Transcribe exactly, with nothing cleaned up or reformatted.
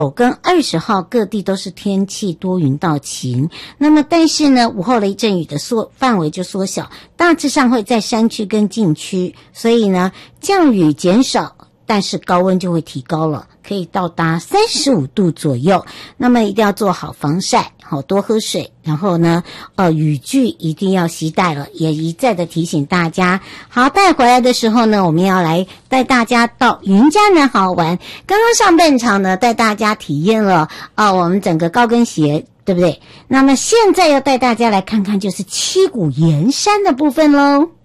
跟二十号各地都是天气多云到晴，那么但是呢，午后雷阵雨的缩范围就缩小，大致上会在山区跟禁区，所以呢，降雨减少，但是高温就会提高了，可以到达三十五度左右。那么一定要做好防晒，好多喝水，然后呢，呃，雨具一定要携带了，也一再的提醒大家。好，带回来的时候呢，我们要来带大家到云嘉南好好玩。刚刚上半场呢，带大家体验了啊、呃，我们整个高跟鞋，对不对？那么现在要带大家来看看就是七股盐山的部分喽。